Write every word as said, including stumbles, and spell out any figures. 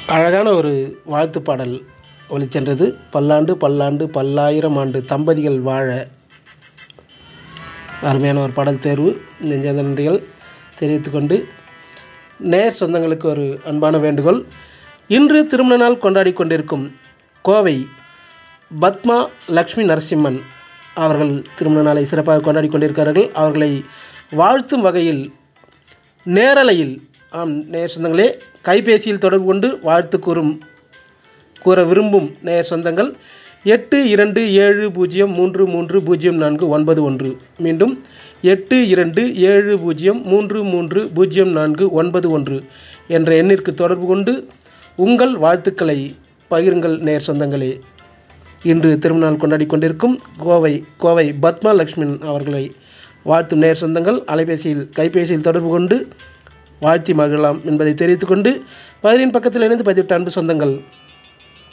அழகான ஒரு வாழ்த்து பாடல் ஒலிச்சென்றது. பல்லாண்டு பல்லாண்டு பல்லாயிரம் ஆண்டு தம்பதிகள் வாழ. அருமையான ஒரு பாடல் தேர்வு. நெஞ்சார்ந்த நன்றிகள் தெரிவித்துக்கொண்டு, நேர் சொந்தங்களுக்கு ஒரு அன்பான வேண்டுகோள். இன்று திருமண நாள் கொண்டாடி கொண்டிருக்கும் கோவை பத்மா லக்ஷ்மி நரசிம்மன் அவர்கள் திருமண நாளை சிறப்பாக கொண்டாடி கொண்டிருக்கிறார்கள். அவர்களை வாழ்த்தும் வகையில் நேரலையில், ஆம் நேர் சொந்தங்களே, கைபேசியில் தொடர்பு கொண்டு வாழ்த்து கூறும் கூற விரும்பும் நேர் சொந்தங்கள் எட்டு இரண்டு ஏழு பூஜ்ஜியம் மூன்று மூன்று பூஜ்ஜியம் நான்கு ஒன்பது ஒன்று, மீண்டும் எட்டு இரண்டு ஏழு பூஜ்ஜியம் மூன்று மூன்று பூஜ்ஜியம் நான்கு ஒன்பது ஒன்று என்ற எண்ணிற்கு தொடர்பு கொண்டு உங்கள் வாழ்த்துக்களை பகிருங்கள். நேர் சொந்தங்களே, இன்று திருமணநாள் கொண்டாடி கொண்டிருக்கும் கோவை கோவை பத்மா லக்ஷ்மன் அவர்களை வாழ்த்தும் நேர் சொந்தங்கள் அலைபேசியில் கைபேசியில் தொடர்பு கொண்டு வாழ்த்தி மகிழலாம் என்பதை தெரிவித்துக்கொண்டு, பதினின் பக்கத்தில் இணைந்து பதிவிட்ட அன்பு சொந்தங்கள்